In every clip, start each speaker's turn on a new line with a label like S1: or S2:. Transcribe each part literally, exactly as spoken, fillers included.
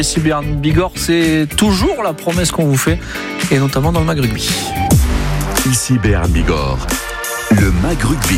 S1: Ici Béarn Bigorre, c'est toujours la promesse qu'on vous fait, et notamment dans le Mag Rugby.
S2: Ici Béarn Bigorre, le Mag Rugby.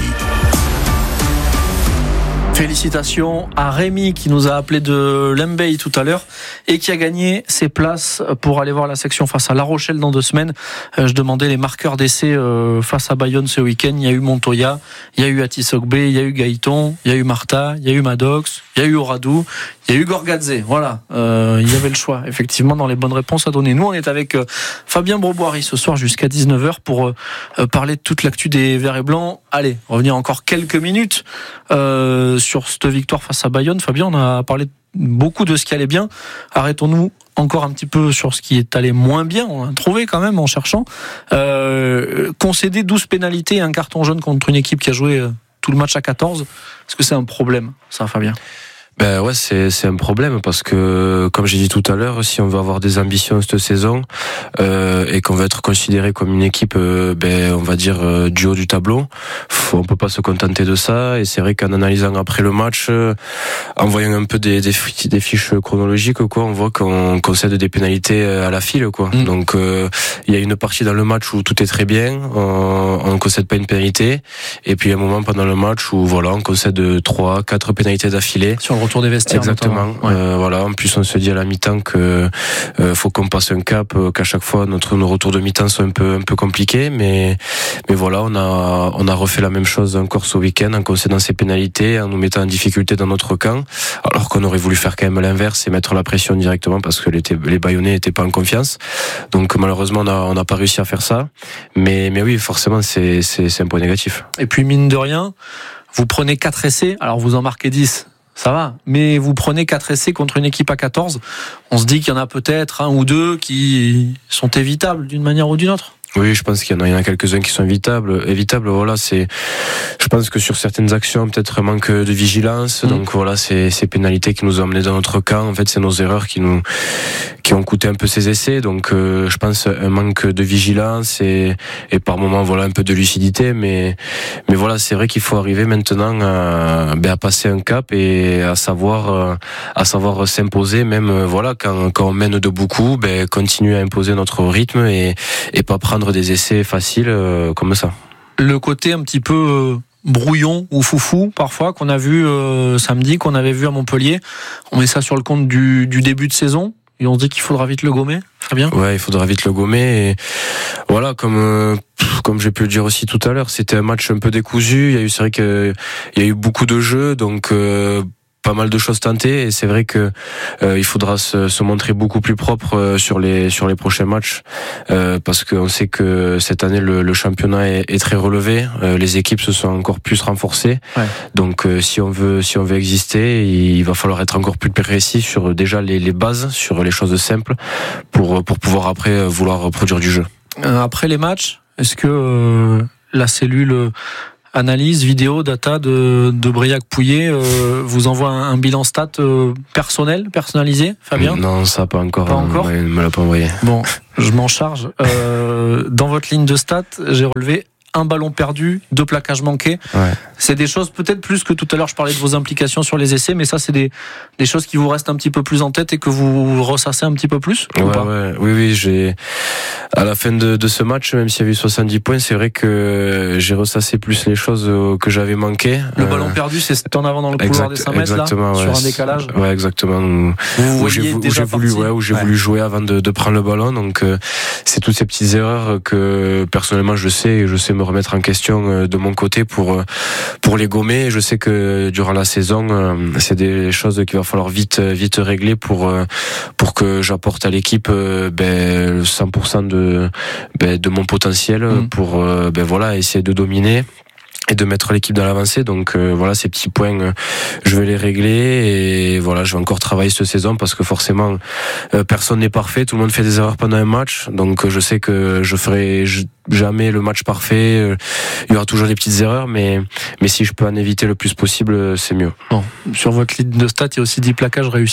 S1: Félicitations à Rémi qui nous a appelé de Lembey tout à l'heure et qui a gagné ses places pour aller voir la section face à La Rochelle dans deux semaines. Euh, je demandais les marqueurs d'essai euh, face à Bayonne ce week-end. Il y a eu Montoya, il y a eu Atisogbe, il y a eu Gaëton, il y a eu Martha, il y a eu Maddox, il y a eu Oradou, il y a eu Gorgadze. Voilà, euh, il y avait le choix effectivement dans les bonnes réponses à donner. Nous on est avec euh, Fabien Broboiry ce soir jusqu'à dix-neuf heures pour euh, parler de toute l'actu des Verts et Blancs. Allez, revenir encore quelques minutes euh, sur cette victoire face à Bayonne. Fabien, on a parlé beaucoup de ce qui allait bien. Arrêtons-nous encore un petit peu sur ce qui est allé moins bien. On a trouvé quand même en cherchant. Euh, concéder douze pénalités et un carton jaune contre une équipe qui a joué tout le match à quatorze. Est-ce que c'est un problème, ça, Fabien ?
S3: Ben ouais, c'est c'est un problème parce que, comme j'ai dit tout à l'heure, si on veut avoir des ambitions cette saison euh, et qu'on veut être considéré comme une équipe, euh, ben on va dire euh, du haut du tableau, faut, on peut pas se contenter de ça. Et c'est vrai qu'en analysant après le match, euh, en voyant un peu des des, des fiches chronologiques, quoi, on voit qu'on concède des pénalités à la file, quoi. Mmh. Donc euh, il y a une partie dans le match où tout est très bien, on, on concède pas une pénalité, et puis il y a un moment pendant le match où voilà, on concède trois, quatre pénalités d'affilée.
S1: Sur le retour des vestiaires.
S3: Exactement.
S1: Ouais.
S3: Euh, voilà. En plus, on se dit à la mi-temps que euh, faut qu'on passe un cap, euh, qu'à chaque fois notre nos retours de mi-temps sont un peu un peu compliqués, mais mais voilà, on a on a refait la même chose encore ce week-end en concédant ces pénalités, en nous mettant en difficulté dans notre camp, alors qu'on aurait voulu faire quand même l'inverse et mettre la pression directement parce que les les Bayonnais n'étaient pas en confiance. Donc malheureusement, on a on n'a pas réussi à faire ça. Mais mais oui, forcément, c'est c'est c'est un point négatif.
S1: Et puis mine de rien, vous prenez quatre essais, alors vous en marquez dix. Ça va, mais vous prenez quatre essais contre une équipe à quatorze, on se dit qu'il y en a peut-être un ou deux qui sont évitables d'une manière ou d'une autre.
S3: Oui, je pense qu'il y en a, il y en a quelques-uns qui sont évitables. Évitables, voilà, c'est. Je pense que sur certaines actions, peut-être un manque de vigilance. Mmh. Donc voilà, c'est ces pénalités qui nous ont amenés dans notre camp. En fait, c'est nos erreurs qui nous, qui ont coûté un peu ces essais. Donc, euh, je pense un manque de vigilance et, et par moments, voilà, un peu de lucidité. Mais, mais voilà, c'est vrai qu'il faut arriver maintenant à, ben, à passer un cap et à savoir, à savoir s'imposer. Même, voilà, quand, quand on mène de beaucoup, ben, continuer à imposer notre rythme et, et pas prendre des essais faciles euh, comme ça.
S1: Le côté un petit peu euh, brouillon ou foufou parfois qu'on a vu euh, samedi, qu'on avait vu à Montpellier, on met ça sur le compte du, du début de saison et on se dit qu'il faudra vite le gommer. Très bien.
S3: Ouais, il faudra vite le gommer et voilà, comme euh, comme j'ai pu le dire aussi tout à l'heure, c'était un match un peu décousu. Il y a eu, c'est vrai que il y a eu beaucoup de jeux, donc euh, pas mal de choses tentées et c'est vrai que euh, il faudra se, se montrer beaucoup plus propre euh, sur les sur les prochains matchs euh, parce qu'on sait que cette année le, le championnat est, est très relevé, euh, les équipes se sont encore plus renforcées. Ouais. Donc euh, si on veut si on veut exister, il va falloir être encore plus précis sur déjà les, les bases, sur les choses simples pour pour pouvoir après vouloir produire du jeu.
S1: Après les matchs, est-ce que euh, la cellule analyse, vidéo, data de, de Briac-Pouillet euh, vous envoie un, un bilan stat euh, personnel, personnalisé, Fabien ?
S3: Non, ça pas encore.
S1: Pas encore ?
S3: Ouais, il me l'a pas envoyé.
S1: Bon, je m'en charge. Euh, dans votre ligne de stats, j'ai relevé un ballon perdu, deux plaquages manqués. Ouais. C'est des choses peut-être plus que tout à l'heure, je parlais de vos implications sur les essais, mais ça, c'est des, des choses qui vous restent un petit peu plus en tête et que vous ressassez un petit peu plus
S3: ouais,
S1: ou pas
S3: ouais, oui, oui, j'ai, à la fin de, de ce match, même s'il y avait eu soixante-dix points, c'est vrai que j'ai ressassé plus les choses que j'avais manquées.
S1: Le euh... ballon perdu, c'est en avant dans le couloir exact, des cinq mètres, là,
S3: ouais,
S1: sur un décalage.
S3: Ouais, exactement. Où,
S1: vous
S3: où j'ai, où j'ai voulu, ouais, où j'ai ouais. voulu jouer avant de, de prendre le ballon. Donc, euh, c'est toutes ces petites erreurs que, personnellement, je sais et je sais me remettre en question de mon côté pour pour les gommer. Je sais que durant la saison, c'est des choses qu'il va falloir vite vite régler pour pour que j'apporte à l'équipe ben cent pour cent de ben, de mon potentiel mmh. pour ben voilà essayer de dominer et de mettre l'équipe dans l'avancée. Donc euh, voilà, ces petits points, euh, je vais les régler et voilà, je vais encore travailler cette saison parce que forcément, euh, personne n'est parfait, tout le monde fait des erreurs pendant un match. Donc euh, je sais que je ferai je, jamais le match parfait. Euh, il y aura toujours des petites erreurs, mais mais si je peux en éviter le plus possible, c'est mieux.
S1: Bon, sur votre ligne de stats, il y a aussi dix plaquages réussis.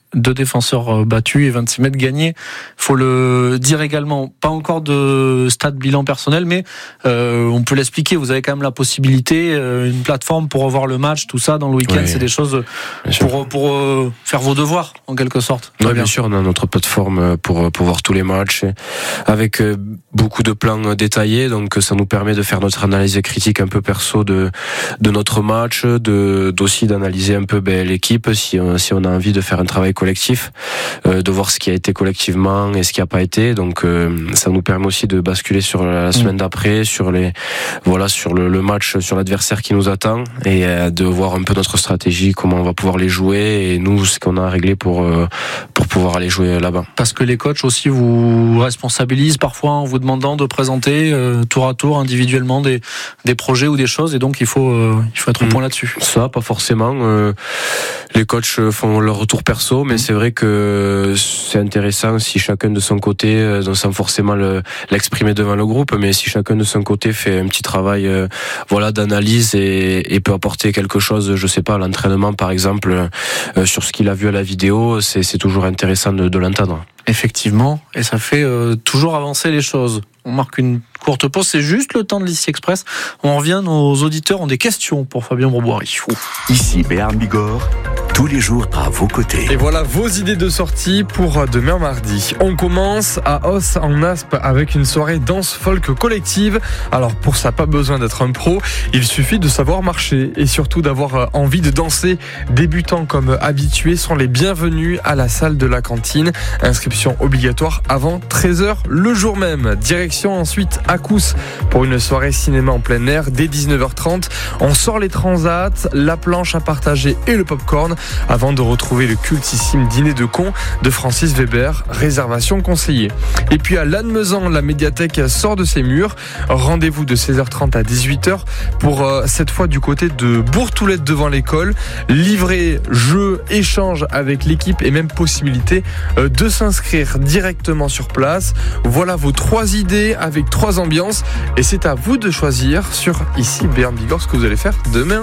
S1: deux défenseurs battus et vingt-six mètres gagnés. Faut le dire également, pas encore de stade bilan personnel, mais euh, on peut l'expliquer. Vous avez quand même la possibilité, euh, une plateforme pour revoir le match, tout ça dans le week-end. Oui, c'est des choses pour pour euh, faire vos devoirs en quelque sorte.
S3: Oui, bien. bien sûr, on a notre plateforme pour pour voir tous les matchs avec beaucoup de plans détaillés. Donc ça nous permet de faire notre analyse critique un peu perso de de notre match, de d'aussi d'analyser un peu ben, l'équipe si on, si on a envie de faire un travail collectif, euh, de voir ce qui a été collectivement et ce qui a pas été. Donc euh, ça nous permet aussi de basculer sur la semaine d'après, sur les voilà sur le, le match, sur l'adversaire qui nous attend et euh, de voir un peu notre stratégie, comment on va pouvoir les jouer et nous ce qu'on a à régler pour euh, pour pouvoir aller jouer là-bas.
S1: Parce que les coachs aussi vous responsabilisent parfois en vous demandant de présenter euh, tour à tour individuellement des des projets ou des choses et donc il faut euh, il faut être au point là-dessus.
S3: Ça pas forcément. Euh, les coachs font leur retour perso, mais c'est vrai que c'est intéressant si chacun de son côté, sans forcément le, l'exprimer devant le groupe, mais si chacun de son côté fait un petit travail, euh, voilà, d'analyse et, et peut apporter quelque chose, je sais pas, à l'entraînement par exemple, euh, sur ce qu'il a vu à la vidéo, c'est, c'est toujours intéressant de, de l'entendre.
S1: Effectivement, et ça fait euh, toujours avancer les choses. On marque une courte pause, c'est juste le temps de l'Ici Express. On revient, nos auditeurs ont des questions pour Fabien Broboiry.
S2: Ici Béarn Bigorre, tous les jours à vos côtés.
S4: Et voilà vos idées de sortie pour demain mardi. On commence à Os en Aspe avec une soirée danse folk collective. Alors pour ça, pas besoin d'être un pro, il suffit de savoir marcher et surtout d'avoir envie de danser. Débutants comme habitués sont les bienvenus à la salle de la cantine. Inscription obligatoire avant treize heures le jour même. Direction ensuite à Cousse pour une soirée cinéma en plein air dès dix-neuf heures trente. On sort les transats, la planche à partager et le popcorn avant de retrouver le cultissime dîner de cons de Francis Weber, réservation conseillée. Et puis à Lannemezan, la médiathèque sort de ses murs. Rendez-vous de seize heures trente à dix-huit heures pour euh, cette fois du côté de Bourtoulette devant l'école. Livret, jeux, échange avec l'équipe et même possibilité euh, de s'inscrire directement sur place. Voilà vos trois idées avec trois ambiances et c'est à vous de choisir sur Ici Béarn Bigorre ce que vous allez faire demain.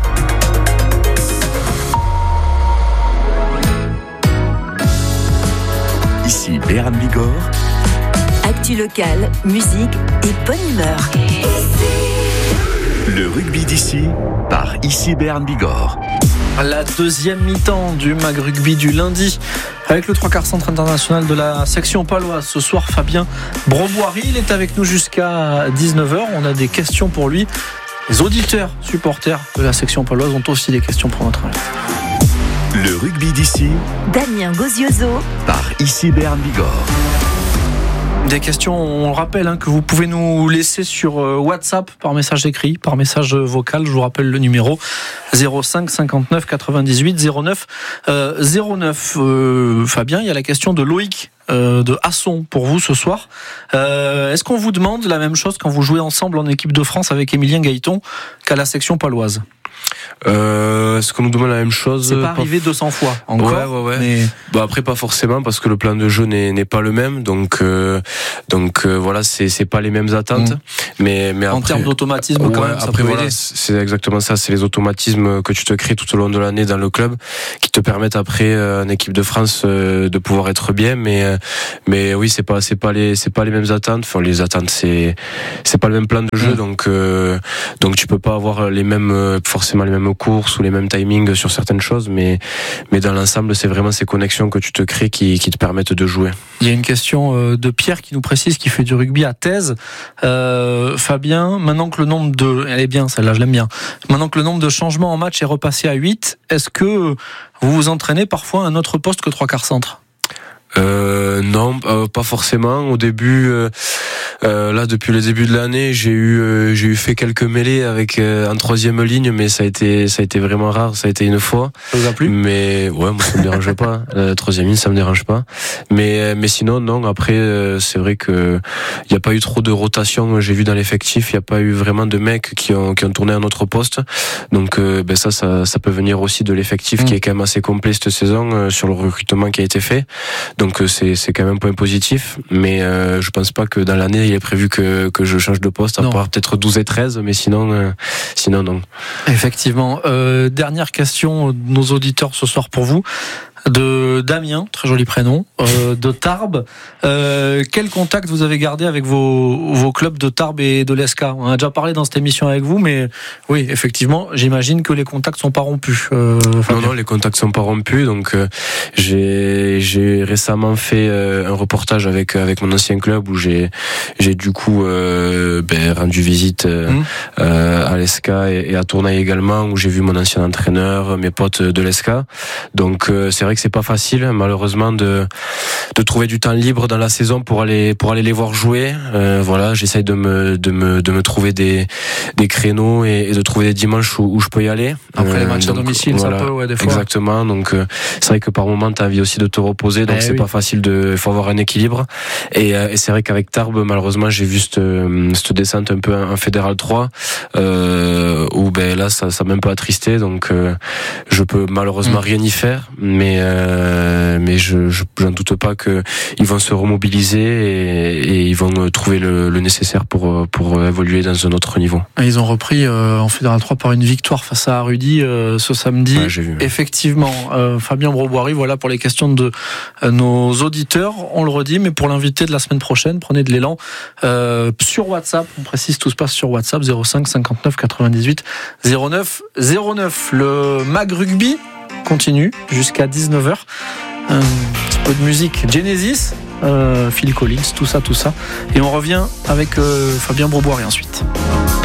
S2: Ici Béarn Bigorre.
S5: Actu locale, musique et bonne humeur.
S2: Le rugby d'ici par Ici Béarn Bigorre.
S1: La deuxième mi-temps du Mag Rugby du lundi avec le trois quarts centre international de la section paloise. Ce soir, Fabien Broboiry, il est avec nous jusqu'à dix-neuf heures. On a des questions pour lui. Les auditeurs, supporters de la section paloise ont aussi des questions pour notre invité.
S2: Le rugby d'ici,
S5: Damien Gozioso
S2: par Ici Béarn Bigorre.
S1: Des questions, on le rappelle, hein, que vous pouvez nous laisser sur WhatsApp par message écrit, par message vocal. Je vous rappelle le numéro zéro cinq cinquante-neuf quatre-vingt-dix-huit zéro neuf zéro neuf. Euh, Fabien, il y a la question de Loïc euh, de Asson pour vous ce soir. Euh, est-ce qu'on vous demande la même chose quand vous jouez ensemble en équipe de France avec Émilien Gaëton qu'à la section paloise ?
S3: Euh, est-ce qu'on nous demande la même chose ?
S1: C'est pas arrivé deux cents fois encore.
S3: Ouais, ouais, ouais.
S1: Mais...
S3: Bah après pas forcément parce que le plan de jeu n'est, n'est pas le même, donc euh, donc euh, voilà, c'est c'est pas les mêmes attentes. Mmh. Mais mais après,
S1: en termes d'automatisme, ouais, quand même, ça
S3: après
S1: peut
S3: voilà,
S1: aider.
S3: C'est exactement ça, c'est les automatismes que tu te crées tout au long de l'année dans le club qui te permettent après euh, en équipe de France euh, de pouvoir être bien. Mais euh, mais oui, c'est pas c'est pas les c'est pas les mêmes attentes. Enfin les attentes c'est c'est pas le même plan de jeu, mmh. donc euh, donc tu peux pas avoir les mêmes forcément les mêmes courses ou les mêmes timings sur certaines choses, mais mais dans l'ensemble c'est vraiment ces connexions que tu te crées qui, qui te permettent de jouer.
S1: Il y a une question de Pierre qui nous précise qu'il fait du rugby à Thèse. Euh, Fabien, maintenant que le nombre de, elle est bien celle-là, je l'aime bien. Maintenant que le nombre de changements en match est repassé à huit, est-ce que vous vous entraînez parfois à un autre poste que trois quarts centre ?
S3: Euh, non, euh, pas forcément. Au début, euh, euh, là, depuis le début de l'année, j'ai eu, euh, j'ai eu fait quelques mêlées avec euh, en troisième ligne, mais ça a été, ça a été vraiment rare. Ça a été une fois.
S1: Ça vous a plu ?
S3: Mais ouais, moi ça me dérange pas. La troisième ligne, ça me dérange pas. Mais mais sinon, non. Après, euh, c'est vrai que il y a pas eu trop de rotation. J'ai vu dans l'effectif, il y a pas eu vraiment de mecs qui ont qui ont tourné à un autre poste. Donc, euh, ben ça, ça, ça peut venir aussi de l'effectif mmh. qui est quand même assez complet cette saison euh, sur le recrutement qui a été fait. Donc c'est c'est quand même un point positif, mais euh, je pense pas que dans l'année il est prévu que que je change de poste, à non. part peut-être douze et treize, mais sinon euh, sinon non.
S1: Effectivement. Euh, dernière question de nos auditeurs ce soir pour vous. de Damien, très joli prénom, euh, de Tarbes. Euh, quel contact vous avez gardé avec vos, vos clubs de Tarbes et de l'E S C A ? On a déjà parlé dans cette émission avec vous, mais oui, effectivement, j'imagine que les contacts sont pas rompus. Euh,
S3: non, non, les contacts sont pas rompus. Donc, euh, j'ai, j'ai récemment fait euh, un reportage avec avec mon ancien club où j'ai j'ai du coup euh, ben, rendu visite euh, mmh. euh, à l'E S C A et, et à Tournai également, où j'ai vu mon ancien entraîneur, mes potes de l'E S C A. Donc, euh, c'est vrai que c'est pas facile, malheureusement, de de trouver du temps libre dans la saison pour aller pour aller les voir jouer. Euh, voilà, j'essaye de me de me de me trouver des des créneaux et, et de trouver des dimanches où, où je peux y aller.
S1: Après euh, les matchs
S3: donc,
S1: à domicile,
S3: voilà,
S1: ça peut, ouais, des fois.
S3: Exactement. Donc euh, c'est vrai que par moment t'as envie aussi de te reposer, donc eh c'est oui. pas facile de. Il faut avoir un équilibre. Et, euh, et c'est vrai qu'avec Tarbes, malheureusement, j'ai vu cette cette descente un peu en Fédéral trois, euh, où ben là ça ça m'a un peu attristé. Donc euh, je peux malheureusement mmh. rien y faire, mais euh, mais je, je j'en doute pas que ils vont se remobiliser et, et ils vont trouver le, le nécessaire pour pour évoluer dans un autre niveau.
S1: Ils ont repris euh, en Fédéral trois par une victoire face à Rudy euh, ce samedi.
S3: Ouais, j'ai vu, ouais.
S1: Effectivement, euh, Fabien Broboiry, voilà pour les questions de euh, nos auditeurs. On le redit, mais pour l'invité de la semaine prochaine, prenez de l'élan euh, sur WhatsApp. On précise, tout se passe sur WhatsApp zéro cinq cinquante-neuf quatre-vingt-dix-huit zéro neuf zéro neuf. Le Mag Rugby continue jusqu'à dix-neuf heures. Un petit peu de musique Genesis, euh, Phil Collins, tout ça, tout ça. Et on revient avec euh, Fabien Broboiry ensuite.